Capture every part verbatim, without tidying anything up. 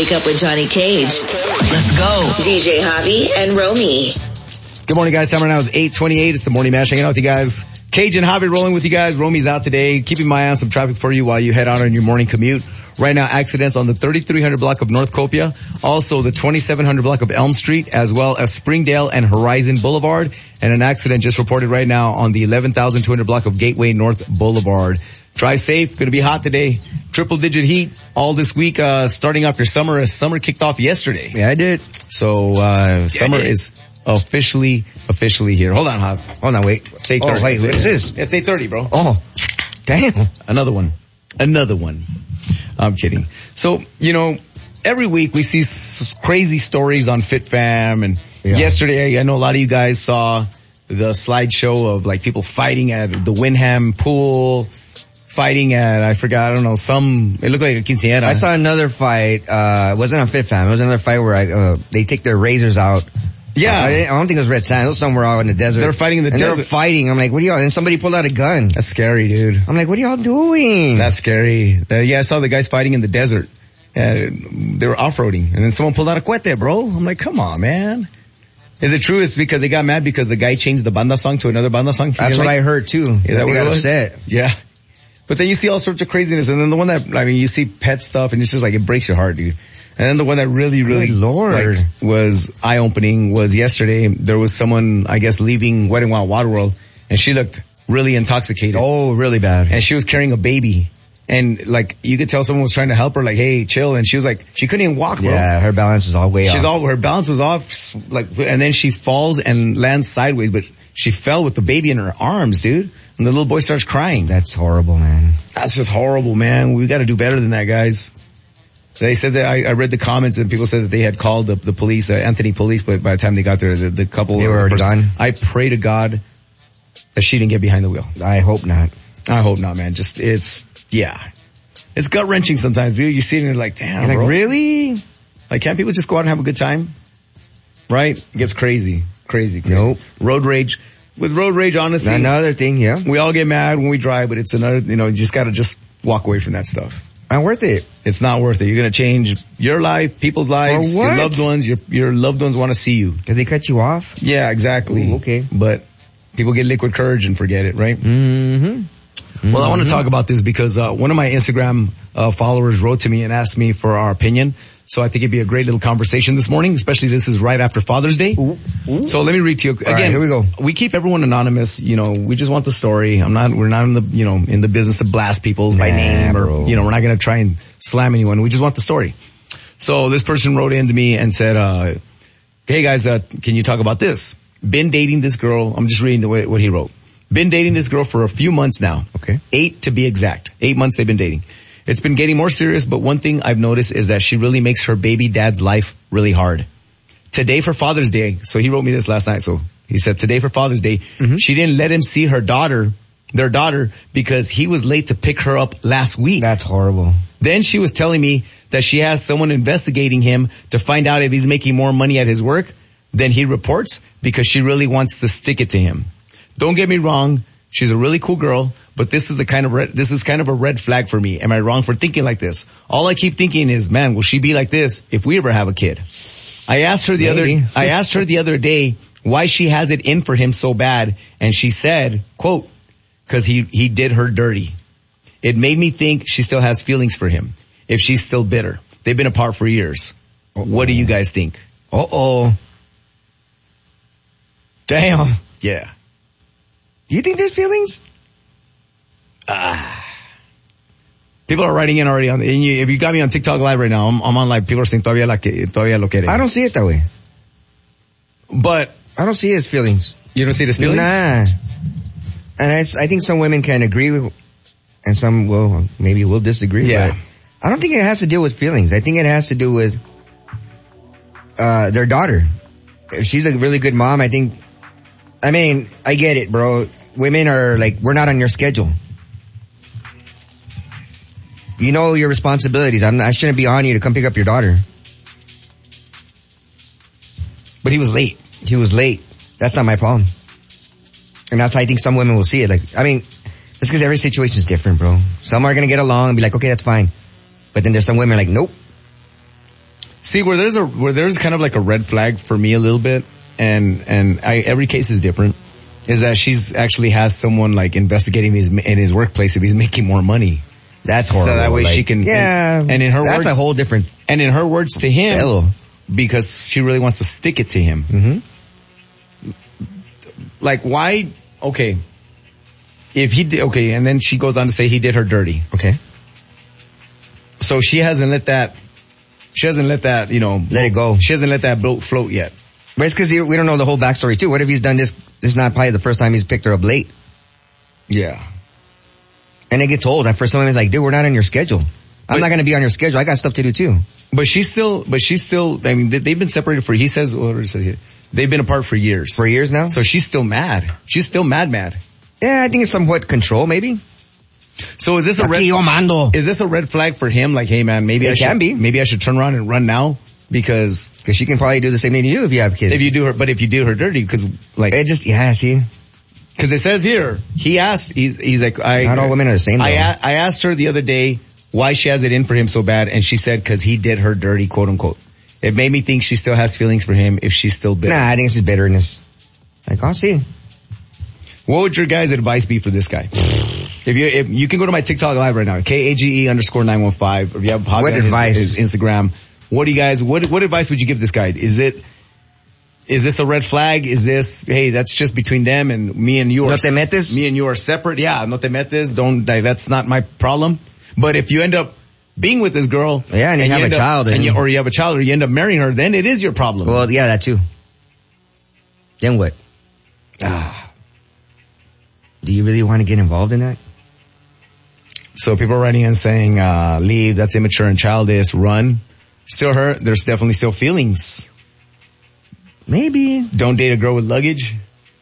Wake Up with Johnny Cage. Let's go. D J Javi and Romy. Good morning, guys. Time right now is eight twenty-eight. It's the Morning Mash hanging out with you guys. Cage and Javi rolling with you guys. Romy's out today, keeping my eye on some traffic for you while you head out on your morning commute. Right now, accidents on the thirty-three hundred block of North Copia, also the twenty-seven hundred block of Elm Street, as well as Springdale and Horizon Boulevard, and an accident just reported right now on the eleven thousand two hundred block of Gateway North Boulevard. Drive safe. Going to be hot today. Triple digit heat all this week, uh, starting off your summer as summer kicked off yesterday. Yeah, I did. So, uh, summer is officially, officially here. Hold on, Hop. Hold on, wait. It's eight thirty. Oh, wait, what is this? It's eight thirty, bro. Oh, damn. Another one. Another one. I'm kidding. So, you know, every week we see s- crazy stories on FitFam, and yeah. yesterday I know a lot of you guys saw the slideshow of like people fighting at the Wyndham pool, fighting at, I forgot, I don't know, some, it looked like a quinceañera. I saw another fight, uh, it wasn't on FitFam, it was another fight where I, uh, they take their razors out. Yeah. Uh, I, I don't think it was Red Sand, it was somewhere out in the desert. They're fighting in the and desert. They're fighting, I'm like, what are y'all, and somebody pulled out a gun. That's scary, dude. I'm like, what are y'all doing? That's scary. Uh, yeah, I saw the guys fighting in the desert. Uh, they were off-roading, and then someone pulled out a cuete, bro. I'm like, come on, man. Is it true it's because they got mad because the guy changed the banda song to another banda song? That's what like, I heard too. Is that they what got it was? upset. Yeah. But then you see all sorts of craziness, and then the one that, I mean, you see pet stuff, and it's just like, it breaks your heart, dude. And then the one that really, really Good Lord. Like, was eye-opening was yesterday. There was someone, I guess, leaving Wet n Wild Waterworld, and she looked really intoxicated. Oh, really bad. And she was carrying a baby. And like, you could tell someone was trying to help her, like, hey, chill. And she was like, she couldn't even walk, bro. Yeah, her balance was all way She's off. all, her balance was off, like, and then she falls and lands sideways, but she fell with the baby in her arms, dude. And the little boy starts crying. That's horrible, man. That's just horrible, man. We gotta do better than that, guys. They said that, I, I read the comments and people said that they had called the, the police, uh, Anthony police, but by the time they got there, the, the couple. They were already person, gone? I pray to God that she didn't get behind the wheel. I hope not. I hope not, man. Just, it's, yeah. It's gut wrenching sometimes, dude. You see it and you're like, damn, You're like, bro. really? Like, can't people just go out and have a good time? Right? It gets crazy. Crazy. crazy. Nope. Road rage. With road rage, honestly. Another thing, yeah. We all get mad when we drive, but it's another, you know, you just gotta just walk away from that stuff. Not worth it. It's not worth it. You're gonna change your life, people's lives, For what? your loved ones, your, your loved ones want to see you. Cause they cut you off? Yeah, exactly. Ooh, okay. But people get liquid courage and forget it, right? Mm-hmm. Well, I want to talk about this because uh, one of my Instagram uh, followers wrote to me and asked me for our opinion. So I think it'd be a great little conversation this morning, especially this is right after Father's Day. Ooh, ooh. So let me read to you again. Right, here we go. We keep everyone anonymous. You know, we just want the story. I'm not. We're not in the you know in the business to blast people by Nah, name or bro. you know we're not going to try and slam anyone. We just want the story. So this person wrote in to me and said, uh, "Hey guys, uh, can you talk about this? Been dating this girl. I'm just reading the way, what he wrote." Been dating this girl for a few months now. Okay. Eight to be exact. Eight months they've been dating. It's been getting more serious, but one thing I've noticed is that she really makes her baby dad's life really hard. Today for Father's Day, so he wrote me this last night, so he said today for Father's Day, mm-hmm. she didn't let him see her daughter, their daughter, because he was late to pick her up last week. That's horrible. Then she was telling me that she has someone investigating him to find out if he's making more money at his work than he reports because she really wants to stick it to him. Don't get me wrong, she's a really cool girl, but this is the kind of red, this is kind of a red flag for me. Am I wrong for thinking like this? All I keep thinking is, man, will she be like this if we ever have a kid? I asked her the Maybe. other, I asked her the other day why she has it in for him so bad, and she said, quote, cause he, he did her dirty. It made me think she still has feelings for him, if she's still bitter. They've been apart for years. Uh-oh. What do you guys think? Uh-oh. Damn. Yeah. Do you think there's feelings? Ah. People are writing in already on, and you, if you got me on TikTok live right now, I'm, I'm on live. People are saying todavía, la que, todavía lo quiere. I don't see it that way. But I don't see his feelings. You don't see his feelings? Nah. And I, I think some women can agree with, and some will, maybe will disagree. Yeah. But I don't think it has to do with feelings. I think it has to do with, uh, their daughter. If she's a really good mom, I think, I mean, I get it, bro. Women are like, we're not on your schedule. You know your responsibilities. I'm not, I shouldn't be on you to come pick up your daughter. But he was late. He was late. That's not my problem. And that's how I think some women will see it. Like, I mean, it's because every situation is different, bro. Some are going to get along and be like, okay, that's fine. But then there's some women like, nope. See, where there's a where there's kind of like a red flag for me a little bit, and and I, every case is different, is that she's actually has someone like investigating his in his workplace if he's making more money. That's horrible. So that way like, she can, yeah. And, and in her that's words, a whole different. And in her words to him, Hello. because she really wants to stick it to him. Mm-hmm. Like why? Okay, if he did, okay, and then she goes on to say he did her dirty. Okay. So she hasn't let that. She hasn't let that, you know, let it go. She hasn't let that boat float yet. But it's because we don't know the whole backstory too. What if he's done this? This is not probably the first time he's picked her up late. Yeah. And it gets old. And for someone, it's like, dude, we're not on your schedule. I'm but, not going to be on your schedule. I got stuff to do too. But she's still, but she's still, I mean, they've been separated for, he says, what is it here? They've been apart for years. For years now? So she's still mad. She's still mad, mad. Yeah, I think it's somewhat control, maybe. So is this a red, is this a red flag for him? Like, hey man, maybe it I should, can be. maybe I should turn around and run now because, because she can probably do the same thing to you if you have kids. If you do her, but if you do her dirty, because like, it just, yeah, see. Because it says here, he asked, he's, he's like, I, not all women are the same. I, a, I asked her the other day why she has it in for him so bad, and she said because he did her dirty, quote unquote. It made me think she still has feelings for him if she's still bitter. Nah, I think it's just bitterness. Like, I'll see. What would your guys' advice be for this guy? If you, if you can go to my TikTok live right now, K A G E underscore nine one five, or if you have what advice? His, his Instagram, what do you guys, what, what advice would you give this guy? Is it, is this a red flag? Is this, hey, that's just between them and me and you are, no te metes? Me and you are separate. Yeah, no te metes. Don't, like, that's not my problem. But if you end up being with this girl. Yeah, and you and have you a up, child. And and you, or you have a child or you end up marrying her, then it is your problem. Well, yeah, that too. Then what? Ah. Do you really want to get involved in that? So people are writing in saying, uh, leave, that's immature and childish, run. Still hurt, there's definitely still feelings. Maybe. Don't date a girl with luggage.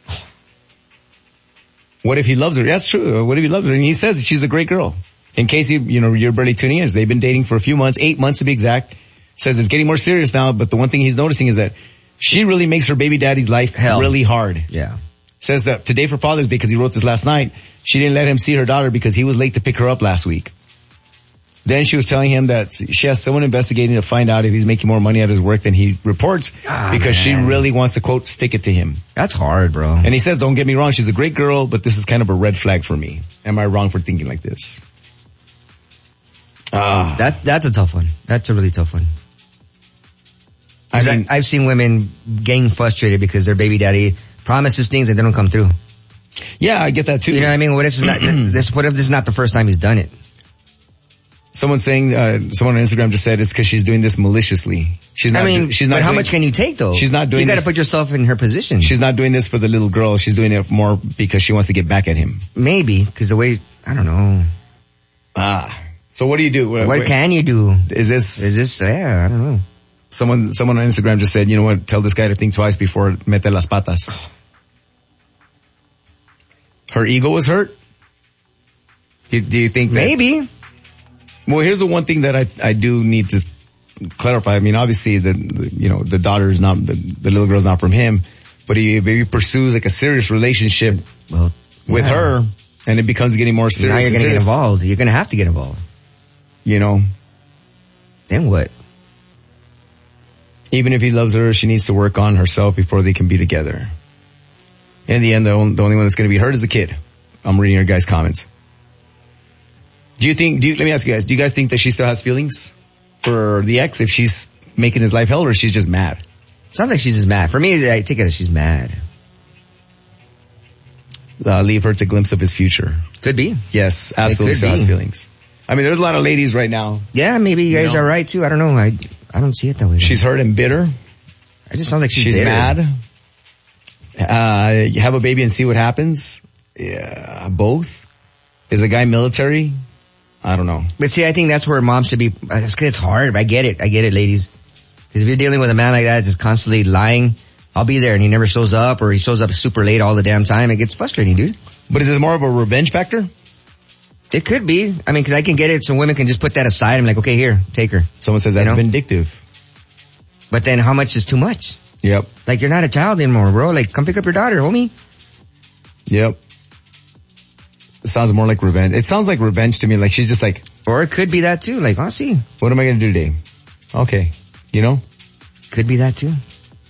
What if he loves her? That's true. What if he loves her? And he says she's a great girl. In case you, you know, you're barely tuning in, they've been dating for a few months, eight months to be exact. Says it's getting more serious now, but the one thing he's noticing is that she really makes her baby daddy's life Hell. really hard. Yeah. Says that today for Father's Day, because he wrote this last night, she didn't let him see her daughter because he was late to pick her up last week. Then she was telling him that she has someone investigating to find out if he's making more money at his work than he reports ah, because man. she really wants to, quote, stick it to him. That's hard, bro. And he says, don't get me wrong, she's a great girl, but this is kind of a red flag for me. Am I wrong for thinking like this? Ah. That, that's a tough one. That's a really tough one. I mean, I've seen women getting frustrated because their baby daddy promises things and they don't come through. Yeah, I get that too. You know what I mean? What if this is not, this, what if this is not the first time he's done it? Someone saying, uh, someone on Instagram just said it's because she's doing this maliciously. She's not. I mean, do, she's not. But how doing, much can you take though? She's not doing. You got to this, put yourself in her position. She's not doing this for the little girl. She's doing it more because she wants to get back at him. Maybe because the way I don't know. Ah. So what do you do? What, what can you do? Is this? Is this? Yeah, I don't know. Someone, someone on Instagram just said, you know what? Tell this guy to think twice before mete las patas. Her ego was hurt. Do, do you think that? Maybe. Well, here's the one thing that I I do need to clarify. I mean, obviously the, the you know the daughter is not the, the little girl's not from him, but he if he pursues like a serious relationship well, with yeah. her, and it becomes getting more serious. Now you're gonna serious, get involved. You're gonna have to get involved. You know. Then what? Even if he loves her, she needs to work on herself before they can be together. In the end, the only, the only one that's going to be hurt is the kid. I'm reading your guys' comments. Do you think, do you, let me ask you guys, do you guys think that she still has feelings for the ex if she's making his life hell or she's just mad? Sounds like she's just mad. For me, I take it as she's mad. Uh, leave her to glimpse of his future. Could be. Yes, absolutely still has feelings. I mean, there's a lot of ladies right now. Yeah, maybe you guys you know, are right too. I don't know. I I don't see it that way. She's hurt and bitter. I just sound like she's, she's bitter. mad. Uh, you have a baby and see what happens. Yeah, both. Is a guy military? I don't know. But see, I think that's where moms should be. It's, it's hard. I get it. I get it, ladies. Because if you're dealing with a man like that, just constantly lying, I'll be there, and he never shows up, or he shows up super late all the damn time. It gets frustrating, dude. But is this more of a revenge factor? It could be. I mean, because I can get it. Some women can just put that aside. I'm like, okay, here, take her. Someone says that's you know? vindictive. But then how much is too much? Yep. Like, you're not a child anymore, bro. Like, come pick up your daughter, homie. Yep. It sounds more like revenge. It sounds like revenge to me. Like, she's just like... Or it could be that, too. Like, I'll see. What am I going to do today? Okay. You know? Could be that too.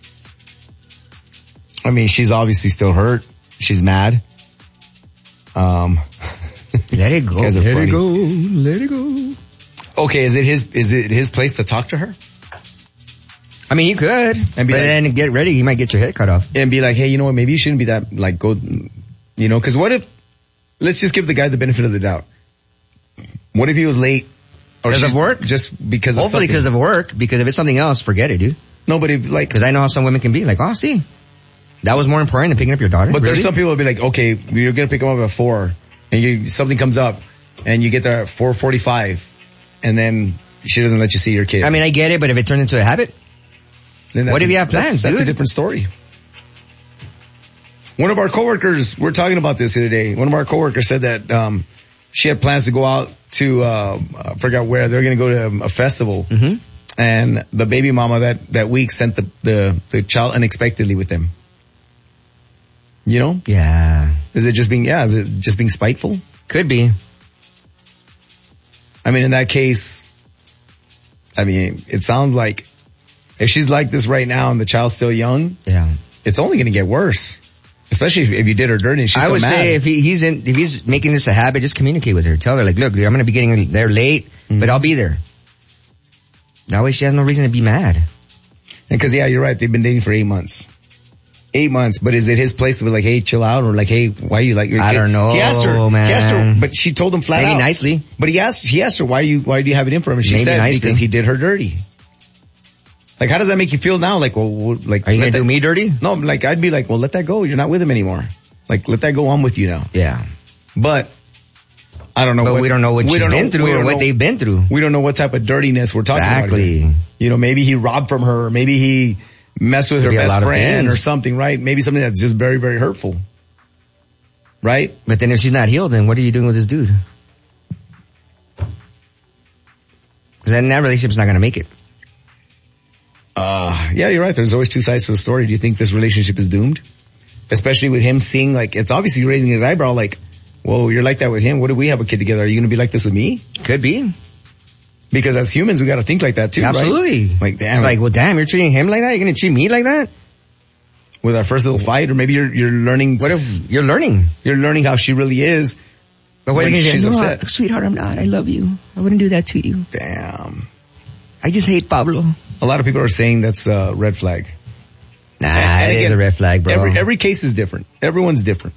I mean, she's obviously still hurt. She's mad. Um, let it go. Let funny. it go. Let it go. Okay, is it his, is it his place to talk to her? I mean, he could. And be but like, then get ready. He might get your head cut off. And be like, hey, you know what? Maybe you shouldn't be that, like, go, you know, cause what if, let's just give the guy the benefit of the doubt. What if he was late? Or because of work? Just because of Hopefully because of work. Because if it's something else, forget it, dude. No, but if like... Because I know how some women can be. Like, oh, see. That was more important than picking up your daughter. But really? There's some people who be like, okay, you're going to pick them up at four. And you something comes up. And you get there at four forty-five. And then she doesn't let you see your kid. I mean, I get it. But if it turns into a habit... What if you have plans, that's, that's dude? a different story. One of our coworkers, we're talking about this the other day. One of our coworkers said that um, she had plans to go out to, uh, I forgot where, they're going to go to a festival. Mm-hmm. And the baby mama that, that week sent the, the, the child unexpectedly with them. You know? Yeah. Is it just being, yeah, is it just being spiteful? Could be. I mean, in that case, I mean, it sounds like if she's like this right now and the child's still young, yeah, it's only going to get worse. Especially if, if you did her dirty and she's I so would mad. say if he, he's in, if he's making this a habit, just communicate with her. Tell her like, look, dude, I'm going to be getting there late, mm-hmm. but I'll be there. That way she has no reason to be mad. And cause yeah, you're right. They've been dating for eight months. Eight months, but is it his place to be like, hey, chill out, or like, hey, why are you like your I kid? don't know, he asked her, man. He asked her, but she told him flat Maybe out. nicely. But he asked, he asked her, why do you, why do you have it in for him? And she Maybe said, nicely. because he did her dirty. Like, how does that make you feel now? Like, well, like, are you gonna that, do me dirty? No, like, I'd be like, well, let that go. You're not with him anymore. Like, let that go on with you now. Yeah. But, I don't know. But what, we don't know what she's been know, through or what know, they've been through. We don't know what type of dirtiness we're talking exactly. about. Exactly. You know, maybe he robbed from her, or maybe he messed with Could her best friend or things. something, right? Maybe something that's just very, very hurtful. Right? But then if she's not healed, then what are you doing with this dude? Because then that relationship's not going to make it. Uh, yeah, you're right. There's always two sides to a story. Do you think this relationship is doomed? Especially with him seeing, like, it's obviously raising his eyebrow, like, whoa, you're like that with him. What if we have a kid together? Are you going to be like this with me? Could be. Because as humans, we got to think like that too, Absolutely. Right? Like, damn. It's like, well, damn, you're treating him like that? You're going to treat me like that? With our first little fight, or maybe you're, you're learning. What if you're learning? You're learning how she really is. But what if she's no, upset? Sweetheart, I'm not. I love you. I wouldn't do that to you. Damn. I just hate Pablo. A lot of people are saying that's a red flag. Nah, and, and it again, is a red flag, bro. Every, every case is different. Everyone's different.